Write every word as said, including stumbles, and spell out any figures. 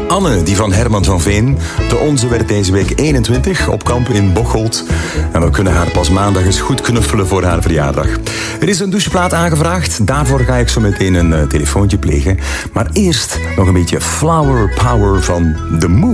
Anne, die van Herman van Veen. De onze werd deze week eenentwintig op kamp in Bocholt. En we kunnen haar pas maandag eens goed knuffelen voor haar verjaardag. Er is een doucheplaat aangevraagd. Daarvoor ga ik zo meteen een uh, telefoontje plegen. Maar eerst nog een beetje flower power van The Moon.